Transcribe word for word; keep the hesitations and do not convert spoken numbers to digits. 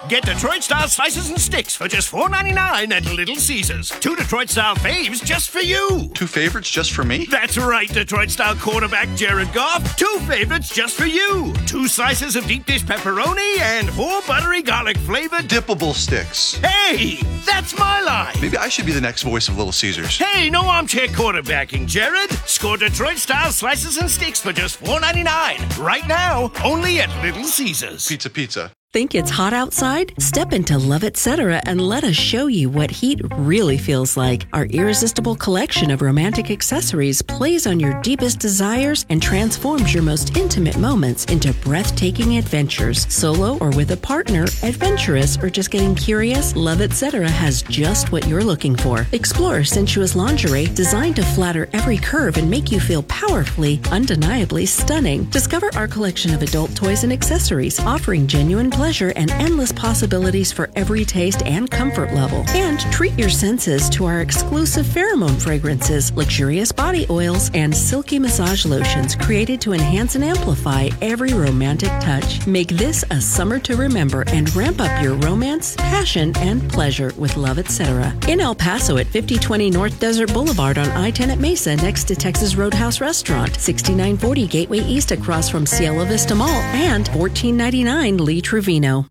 Get Detroit-style slices and sticks for just four ninety-nine at Little Caesars. Two Detroit-style faves just for you. Two favorites just for me? That's right, Detroit-style quarterback Jared Goff. Two favorites just for you. Two slices of deep dish pepperoni and four buttery garlic-flavored dippable sticks. Hey, that's my line. Maybe I should be the next voice of Little Caesars. Hey, no armchair quarterbacking, Jared. Score Detroit-style slices and sticks for just four ninety-nine. Right now, only at Little Caesars. Pizza, pizza. Think it's hot outside? Step into Love It Cetera and let us show you what heat really feels like. Our irresistible collection of romantic accessories plays on your deepest desires and transforms your most intimate moments into breathtaking adventures. Solo or with a partner, adventurous, or just getting curious, Love It Cetera has just what you're looking for. Explore sensuous lingerie designed to flatter every curve and make you feel powerfully, undeniably stunning. Discover our collection of adult toys and accessories, offering genuine pleasure and endless possibilities for every taste and comfort level. And treat your senses to our exclusive pheromone fragrances, luxurious body oils, and silky massage lotions created to enhance and amplify every romantic touch. Make this a summer to remember and ramp up your romance, passion, and pleasure with Love It Cetera. In El Paso at fifty twenty North Desert Boulevard on I ten at Mesa next to Texas Roadhouse Restaurant, sixty-nine forty Gateway East across from Cielo Vista Mall, and fourteen ninety-nine Lee Trevino.